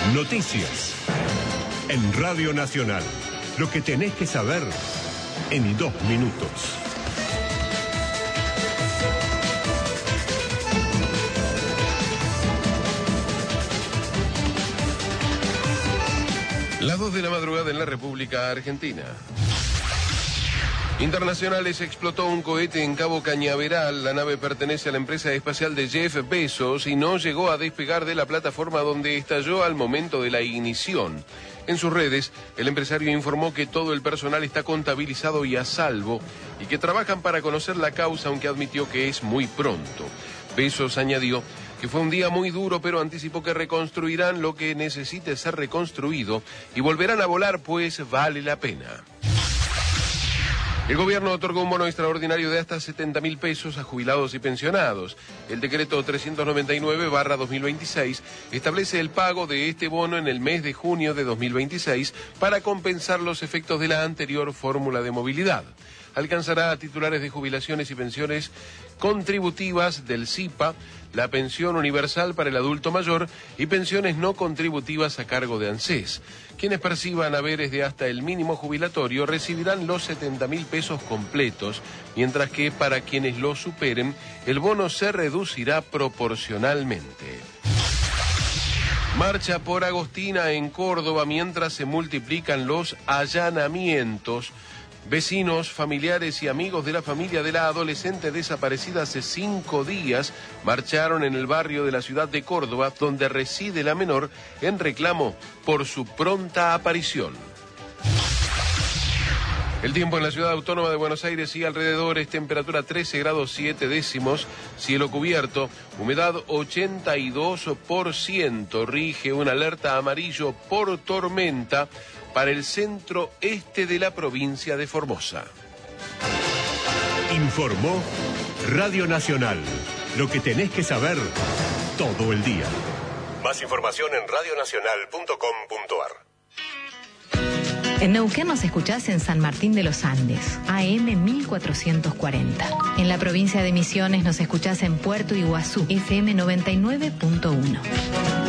Noticias. En Radio Nacional. Lo que tenés que saber en 2 minutos. Las 2 de la madrugada en la República Argentina. Internacionales explotó un cohete en Cabo Cañaveral. La nave pertenece a la empresa espacial de Jeff Bezos y no llegó a despegar de la plataforma donde estalló al momento de la ignición. En sus redes, el empresario informó que todo el personal está contabilizado y a salvo y que trabajan para conocer la causa, aunque admitió que es muy pronto. Bezos añadió que fue un día muy duro, pero anticipó que reconstruirán lo que necesite ser reconstruido y volverán a volar, pues vale la pena. El gobierno otorgó un bono extraordinario de hasta 70.000 pesos a jubilados y pensionados. El decreto 399/2026 establece el pago de este bono en el mes de junio de 2026 para compensar los efectos de la anterior fórmula de movilidad. Alcanzará a titulares de jubilaciones y pensiones contributivas del SIPA, la pensión universal para el adulto mayor y pensiones no contributivas a cargo de ANSES. Quienes perciban haberes de hasta el mínimo jubilatorio recibirán los 70.000 pesos completos, mientras que para quienes lo superen, el bono se reducirá proporcionalmente. Marcha por Agostina en Córdoba mientras se multiplican los allanamientos. Vecinos, familiares y amigos de la familia de la adolescente desaparecida hace 5 días marcharon en el barrio de la ciudad de Córdoba, donde reside la menor, en reclamo por su pronta aparición. El tiempo en la ciudad autónoma de Buenos Aires y alrededores, temperatura 13 grados 7 décimos, cielo cubierto, humedad 82%, rige una alerta amarillo por tormenta para el centro este de la provincia de Formosa. Informó Radio Nacional. Lo que tenés que saber todo el día. Más información en radionacional.com.ar. En Neuquén nos escuchás en San Martín de los Andes, AM 1440. En la provincia de Misiones nos escuchás en Puerto Iguazú, FM 99.1.